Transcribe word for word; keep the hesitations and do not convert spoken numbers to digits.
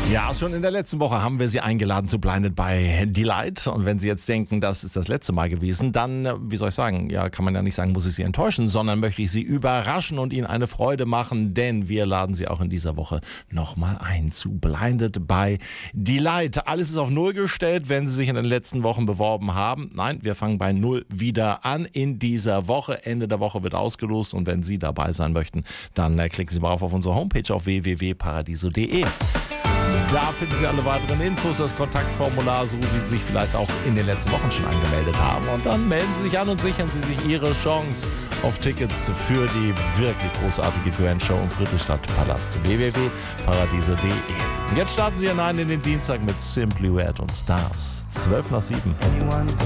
Ja, schon in der letzten Woche haben wir Sie eingeladen zu Blinded by Delight. Und wenn Sie jetzt denken, das ist das letzte Mal gewesen, dann, wie soll ich sagen, ja, kann man ja nicht sagen, muss ich Sie enttäuschen, sondern möchte ich Sie überraschen und Ihnen eine Freude machen, denn wir laden Sie auch in dieser Woche nochmal ein zu Blinded by Delight. Alles ist auf Null gestellt, wenn Sie sich in den letzten Wochen beworben haben. Nein, wir fangen bei Null wieder an in dieser Woche. Ende der Woche wird ausgelost und wenn Sie dabei sein möchten, dann äh, klicken Sie mal auf, auf unsere Homepage auf w w w punkt paradiso punkt d e. Da finden Sie alle weiteren Infos, das Kontaktformular, so wie Sie sich vielleicht auch in den letzten Wochen schon angemeldet haben. Und dann melden Sie sich an und sichern Sie sich Ihre Chance auf Tickets für die wirklich großartige Grand Show im Friedrichstadtpalast. w w w punkt paradiso punkt d e. Jetzt starten Sie hinein in den Dienstag mit Simply Red und Stars. zwölf nach sieben.